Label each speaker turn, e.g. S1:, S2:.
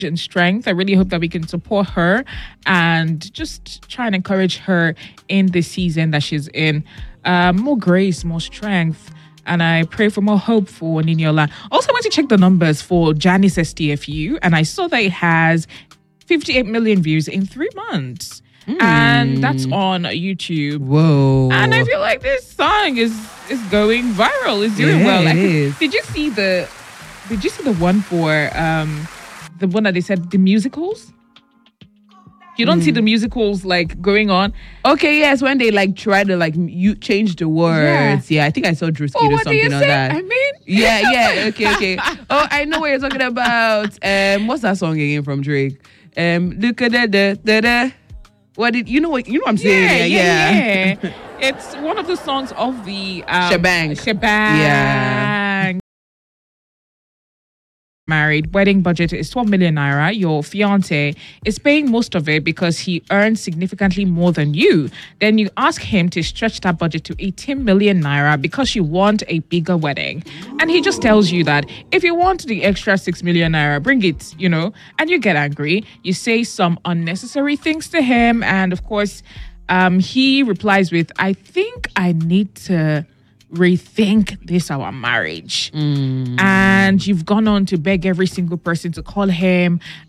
S1: and strength. I really hope that we can support her and just try and encourage her in the season that she's in. More grace, more strength. And I pray for more hope for Niniola. Also, I went to check the numbers for Janice STFU, and I saw that it has 58 million views in 3 months. And that's on YouTube.
S2: Whoa.
S1: And I feel like this song is going viral. It's doing well.
S2: It is.
S1: Did you see the one for the one that they said the musicals? You don't see the musicals like going on.
S2: Okay, yes, when they like try to like you change the words. Yeah, I think I saw Drewski do
S1: What do you
S2: something on
S1: say?
S2: that.
S1: I mean,
S2: Yeah, okay. Oh, I know what you're talking about. What's that song again from Drake? Look at that. What did you know? What I'm saying?
S1: yeah. It's one of the songs of the
S2: Shebang.
S1: Yeah. Married, wedding budget is 12 million naira. Your fiance is paying most of it because he earns significantly more than you. Then you ask him to stretch that budget to 18 million naira because you want a bigger wedding. And he just tells you that if you want the extra 6 million naira, bring it, and you get angry. You say some unnecessary things to him. And of course, he replies with, I think I need to rethink this our marriage. And you've gone on to beg every single person to call him